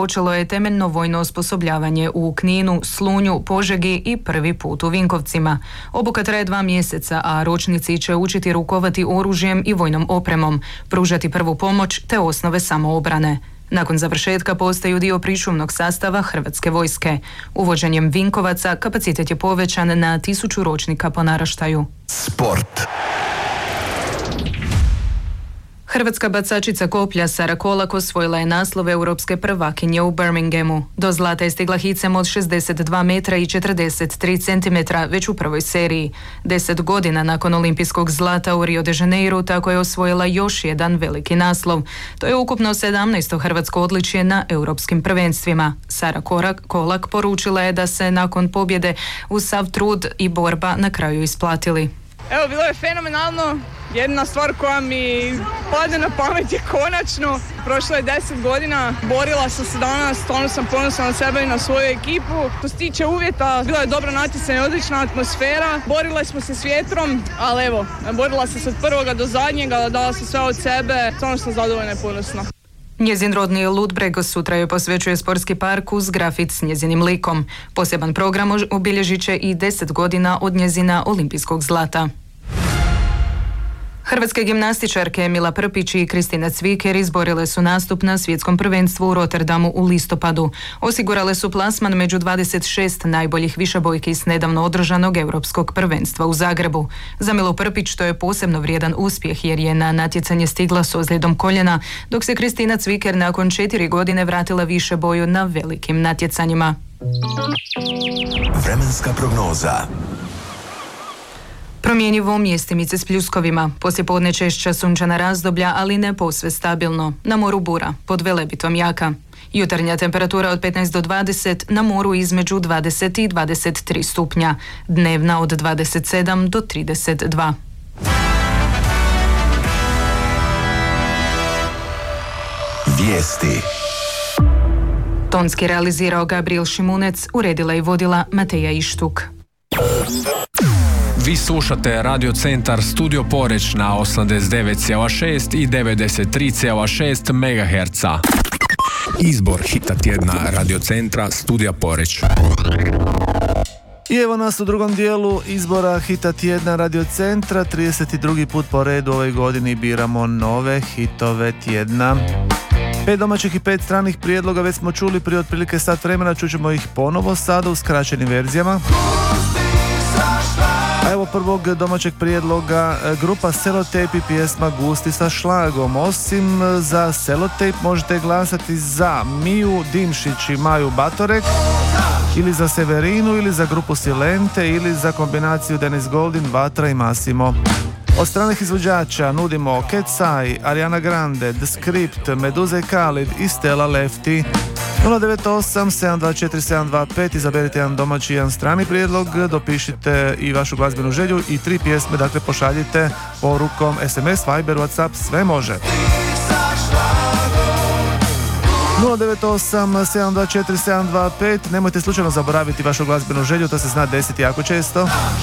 počelo je temeljno vojno osposobljavanje u Kninu, Slunju, Požegi i prvi put u Vinkovcima. Obuka traje 2 mjeseca, a ročnici će učiti rukovati oružjem i vojnom opremom, pružati prvu pomoć te osnove samoobrane. Nakon završetka postaju dio pričuvnog sastava Hrvatske vojske. Uvođenjem Vinkovaca kapacitet je povećan na 1000 ročnika po naraštaju. Sport. Hrvatska bacačica koplja Sara Kolak osvojila je naslov europske prvakinje u Birminghamu. Do zlata je stigla hicem od 62 metra i 43 centimetra već u prvoj seriji. 10 godina nakon olimpijskog zlata u Rio de Janeiru tako je osvojila još jedan veliki naslov. To je ukupno 17. hrvatsko odličje na europskim prvenstvima. Sara Kolak poručila je da se nakon pobjede uz sav trud i borba na kraju isplatili. Evo, bilo je fenomenalno. Jedna stvar koja mi padne na pamet je konačno. Prošlo je 10 godina, borila sam se danas, stvarno sam ponosna na sebe i na svoju ekipu. Što se tiče uvjeta, bilo je dobro natjecanje, odlična atmosfera. Borila smo se s vjetrom, ali evo, borila sam se od prvoga do zadnjega, dala sam sve od sebe, stvarno sam zadovoljna i ponosna. Njezin rodni Ludbreg sutra joj posvećuje sportski park uz grafit s njezinim likom. Poseban program obilježit će i 10 godina od njezina olimpijskog zlata. Hrvatske gimnastičarke Mila Prpić i Kristina Cviker izborile su nastup na svjetskom prvenstvu u Rotterdamu u listopadu. Osigurale su plasman među 26 najboljih višebojki s nedavno održanog europskog prvenstva u Zagrebu. Za Milu Prpić to je posebno vrijedan uspjeh jer je na natjecanje stigla s ozljedom koljena, dok se Kristina Cviker nakon 4 godine vratila višeboju na velikim natjecanjima. Vremenska prognoza. Promjenjivo mjestimice s pljuskovima. Poslijepodne češća sunčana razdoblja, ali ne posve stabilno. Na moru bura, pod Velebitom jaka. Jutarnja temperatura od 15 do 20, na moru između 20 i 23 stupnja. Dnevna od 27 do 32. Vijesti. Tonski realizirao Gabriel Šimunec, uredila i vodila Mateja Ištuk. Vi slušate Radio Centar Studio Poreč na 89,6 i 93,6 MHz. Izbor hita tjedna Radio Centra Studija Poreč. I evo nas u drugom dijelu izbora hita tjedna Radio Centra. 32. put po redu ove godini biramo nove hitove tjedna. 5 domaćih i 5 stranih prijedloga već smo čuli prije otprilike sat vremena, čućemo ih ponovo sada u skraćenim verzijama. A evo prvog domaćeg prijedloga, grupa Selotejp i pjesma Gusti sa šlagom. Osim za Selotejp možete glasati za Miju Dimšić i Maju Batorek, ili za Severinu, ili za grupu Silente, ili za kombinaciju Dennis Goldin, Vatra i Massimo. Od stranih izvođača nudimo Ketsai, Ariana Grande, The Script, Meduza i Khalid i Stella Lefty. 098-724-725, izaberite jedan domaći i jedan strani prijedlog, dopišite i vašu glazbenu želju i 3 pjesme, dakle pošaljite porukom SMS, Viber, Whatsapp, sve može. 098-724-725, nemojte slučajno zaboraviti vašu glazbenu želju, to se zna desiti jako često.